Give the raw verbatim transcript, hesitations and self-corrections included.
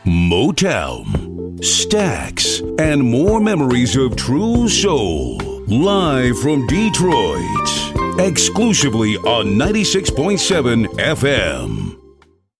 Motown, Stax, and more memories of true soul. Live from Detroit, exclusively on ninety-six point seven F M.